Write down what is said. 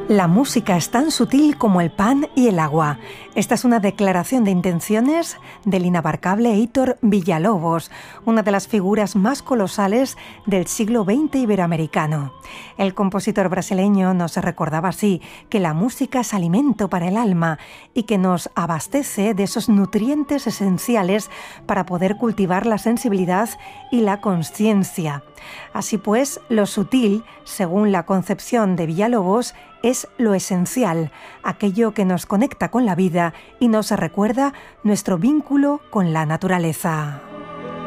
La música es tan sutil como el pan y el agua. Esta es una declaración de intenciones del inabarcable Heitor Villa-Lobos, una de las figuras más colosales del siglo XX iberoamericano. El compositor brasileño nos recordaba así que la música es alimento para el alma y que nos abastece de esos nutrientes esenciales para poder cultivar la sensibilidad y la consciencia. Así pues, lo sutil, según la concepción de Villa-Lobos, es lo esencial, aquello que nos conecta con la vida y nos recuerda nuestro vínculo con la naturaleza.